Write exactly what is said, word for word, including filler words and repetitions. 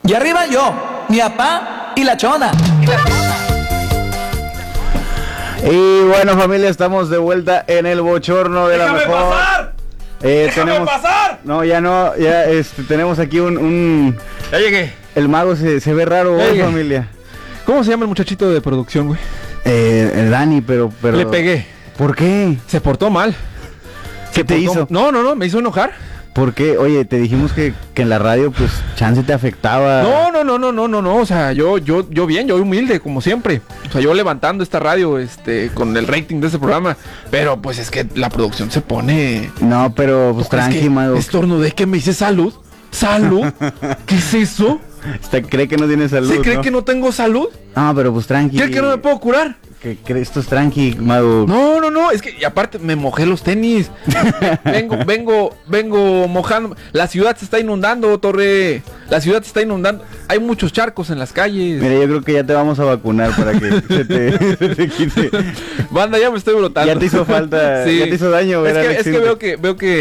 Y arriba yo, mi papá y la chona. Y la chona. Y bueno, familia, estamos de vuelta en el bochorno de ¡Déjame la mejor. pasar! Eh, ¡Déjame tenemos, pasar! No, ya no, ya este, tenemos aquí un, un... Ya llegué. El mago se, se ve raro Ya hoy, llegué. familia. ¿Cómo se llama el muchachito de producción, güey? Eh, el Dani, pero, pero... Le pegué. ¿Por qué? Se portó mal. ¿Qué Se te portó- hizo? No, no, no, me hizo enojar. ¿Por qué? Oye, te dijimos que, que en la radio, pues, chance te afectaba. No, no, no, no, no, no, no, o sea, yo, yo, yo bien, yo humilde, como siempre. O sea, yo levantando esta radio, este, con el rating de este programa. Pero pues es que la producción se pone. No, pero pues ¿Tú crees tranqui, que mago. estornudé que me dice salud? ¿Salud? ¿Qué es eso? Usted cree que no tiene salud, ¿Se cree ¿no? que no tengo salud? No, pero pues tranqui. ¿Cree que no me puedo curar? Que, que esto es tranqui, mago. No, no, no, es que y aparte me mojé los tenis. vengo, vengo, vengo mojando. La ciudad se está inundando, Torre. La ciudad se está inundando. Hay muchos charcos en las calles. Mira, yo creo que ya te vamos a vacunar para que se te, se te quite. Banda, ya me estoy brotando. Ya te hizo falta, Sí. ya te hizo daño, Es ver a que, Alex es que Sintek. veo que veo que